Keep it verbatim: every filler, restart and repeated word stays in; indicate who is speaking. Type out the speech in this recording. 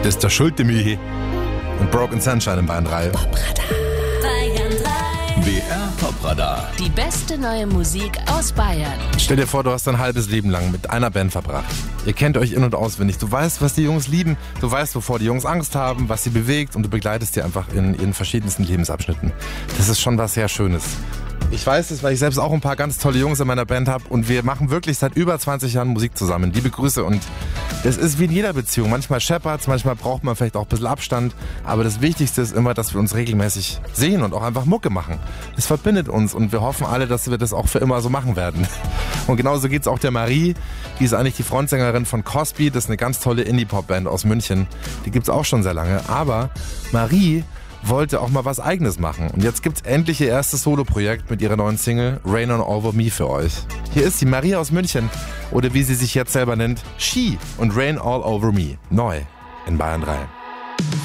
Speaker 1: Das ist der Schulte-Michi und Broken Sunshine in Bayern drei.
Speaker 2: Bayern drei.
Speaker 3: B R Popradar.
Speaker 2: Die beste neue Musik aus Bayern.
Speaker 1: Stell dir vor, du hast dein halbes Leben lang mit einer Band verbracht. Ihr kennt euch in- und auswendig. Du weißt, was die Jungs lieben. Du weißt, wovor die Jungs Angst haben, was sie bewegt. Und du begleitest die einfach in ihren verschiedensten Lebensabschnitten. Das ist schon was sehr Schönes. Ich weiß es, weil ich selbst auch ein paar ganz tolle Jungs in meiner Band habe. Und wir machen wirklich seit über zwanzig Jahren Musik zusammen. Liebe Grüße. Und das ist wie in jeder Beziehung. Manchmal scheppert's, manchmal braucht man vielleicht auch ein bisschen Abstand. Aber das Wichtigste ist immer, dass wir uns regelmäßig sehen und auch einfach Mucke machen. Das verbindet uns und wir hoffen alle, dass wir das auch für immer so machen werden. Und genauso geht's auch der Marie. Die ist eigentlich die Frontsängerin von Cosby. Das ist eine ganz tolle Indie-Pop-Band aus München. Die gibt's auch schon sehr lange. Aber Marie wollte auch mal was Eigenes machen. Und jetzt gibt's endlich ihr erstes Soloprojekt mit ihrer neuen Single Rain on Over Me für euch. Hier ist die Marie aus München. Oder wie sie sich jetzt selber nennt, She und Rain All Over Me. Neu in Bayern drei.